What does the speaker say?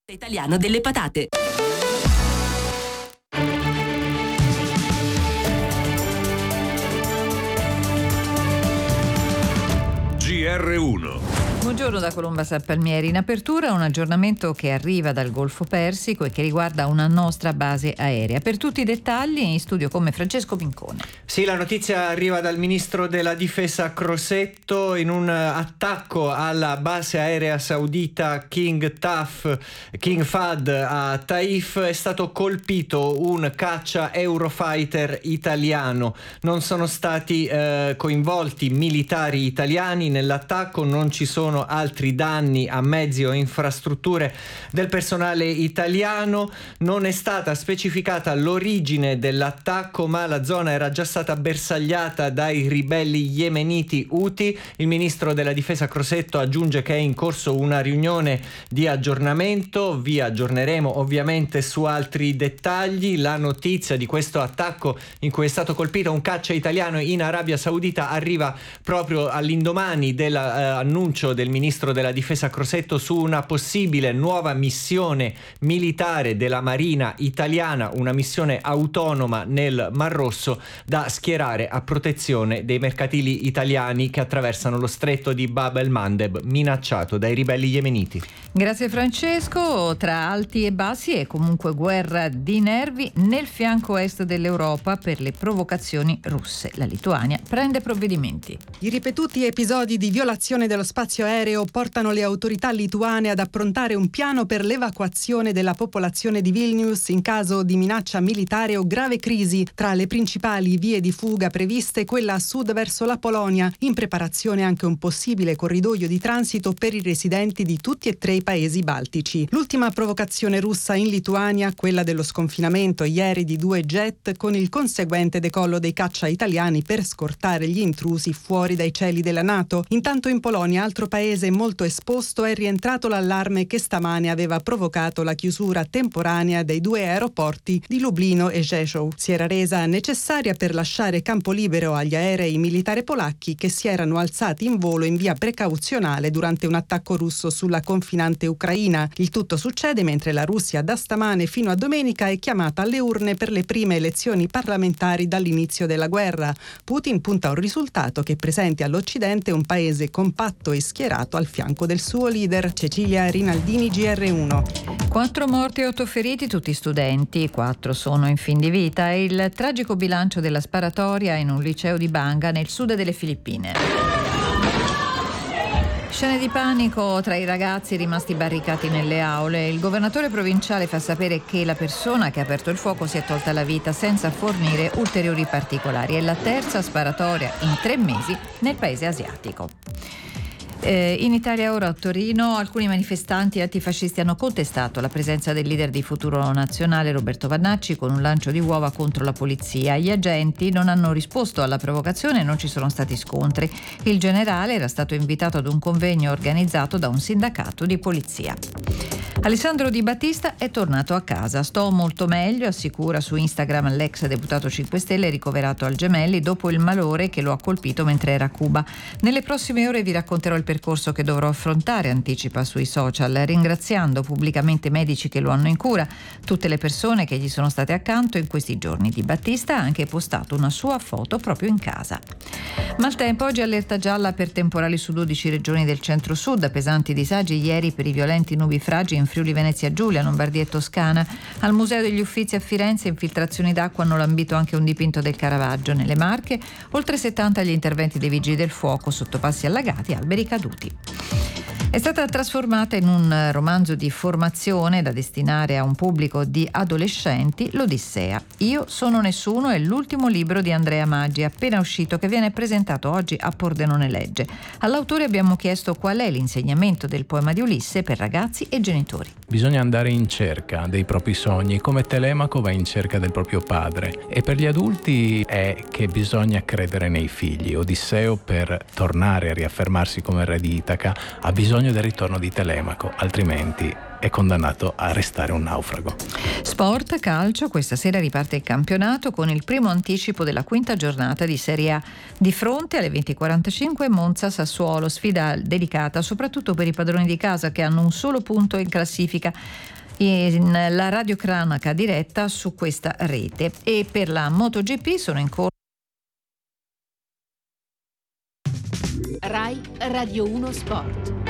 Italiano delle patate. GR1. Buongiorno da Colomba San Palmieri. In apertura un aggiornamento che arriva dal Golfo Persico e che riguarda una nostra base aerea. Per tutti i dettagli in studio con me Francesco Pincone. Sì, la notizia arriva dal ministro della difesa Crosetto. In un attacco alla base aerea saudita King Fahd a Taif è stato colpito un caccia Eurofighter italiano. Non sono stati coinvolti militari italiani nell'attacco, non ci sono altri danni a mezzi o infrastrutture del personale italiano. Non è stata specificata l'origine dell'attacco, ma la zona era già stata bersagliata dai ribelli yemeniti Houthi. Il ministro della difesa Crosetto aggiunge che è in corso una riunione di aggiornamento. Vi aggiorneremo ovviamente su altri dettagli. La notizia di questo attacco in cui è stato colpito un caccia italiano in Arabia Saudita arriva proprio all'indomani dell'annuncio del ministro della difesa Crosetto su una possibile nuova missione militare della Marina italiana, una missione autonoma nel Mar Rosso da schierare a protezione dei mercantili italiani che attraversano lo stretto di Bab el-Mandeb, minacciato dai ribelli yemeniti. Grazie Francesco. Tra alti e bassi è comunque guerra di nervi nel fianco est dell'Europa per le provocazioni russe. La Lituania prende provvedimenti. I ripetuti episodi di violazione dello spazio aereo portano le autorità lituane ad approntare un piano per l'evacuazione della popolazione di Vilnius in caso di minaccia militare o grave crisi. Tra le principali vie di fuga previste quella a sud verso la Polonia, in preparazione anche un possibile corridoio di transito per i residenti di tutti e tre i paesi baltici. L'ultima provocazione russa in Lituania, quella dello sconfinamento ieri di 2 jet con il conseguente decollo dei caccia italiani per scortare gli intrusi fuori dai cieli della NATO. Intanto in Polonia, altro paese molto esposto, è rientrato l'allarme che stamane aveva provocato la chiusura temporanea dei 2 aeroporti di Lublino e Rzeszów. Si era resa necessaria per lasciare campo libero agli aerei militari polacchi che si erano alzati in volo in via precauzionale durante un attacco russo sulla confinante Ucraina. Il tutto succede mentre la Russia da stamane fino a domenica è chiamata alle urne per le prime elezioni parlamentari dall'inizio della guerra. Putin punta a un risultato che presenti all'Occidente un paese compatto e schierato al fianco del suo leader. Cecilia Rinaldini, GR1. 4 morti e 8 feriti, tutti studenti, 4 sono in fin di vita. È il tragico bilancio della sparatoria in un liceo di Banga nel sud delle Filippine. Scene di panico tra i ragazzi rimasti barricati nelle aule. Il governatore provinciale fa sapere che la persona che ha aperto il fuoco si è tolta la vita senza fornire ulteriori particolari. È la terza sparatoria in 3 mesi nel paese asiatico. In Italia ora a Torino alcuni manifestanti antifascisti hanno contestato la presenza del leader di Futuro Nazionale Roberto Vannacci con un lancio di uova contro la polizia. Gli agenti non hanno risposto alla provocazione e non ci sono stati scontri. Il generale era stato invitato ad un convegno organizzato da un sindacato di polizia. Alessandro Di Battista è tornato a casa. Sto molto meglio, assicura su Instagram l'ex deputato 5 Stelle ricoverato al Gemelli dopo il malore che lo ha colpito mentre era a Cuba. Nelle prossime ore vi racconterò il percorso che dovrò affrontare, anticipa sui social, ringraziando pubblicamente i medici che lo hanno in cura, tutte le persone che gli sono state accanto in questi giorni. Di Battista ha anche postato una sua foto proprio in casa. Maltempo, oggi allerta gialla per temporali su 12 regioni del centro-sud, pesanti disagi ieri per i violenti nubifragi in Friuli Venezia Giulia, Lombardia e Toscana. Al Museo degli Uffizi a Firenze infiltrazioni d'acqua hanno lambito anche un dipinto del Caravaggio. Nelle Marche oltre 70 gli interventi dei vigili del fuoco, sottopassi allagati, alberi caduti. È stata trasformata in un romanzo di formazione da destinare a un pubblico di adolescenti, l'Odissea. Io sono nessuno è l'ultimo libro di Andrea Maggi, appena uscito, che viene presentato oggi a Pordenone Legge. All'autore abbiamo chiesto qual è l'insegnamento del poema di Ulisse per ragazzi e genitori. Bisogna andare in cerca dei propri sogni, come Telemaco va in cerca del proprio padre. E per gli adulti è che bisogna credere nei figli. Odisseo, per tornare a riaffermarsi come re di Itaca, ha bisogno bisogno del ritorno di Telemaco, altrimenti è condannato a restare un naufrago. Sport, calcio, questa sera riparte il campionato con il primo anticipo della quinta giornata di Serie A. Di fronte alle 20:45 Monza-Sassuolo, sfida delicata soprattutto per i padroni di casa che hanno un solo punto in classifica. In la radiocronaca diretta su questa rete. E per la MotoGP sono in corso Rai Radio 1 Sport.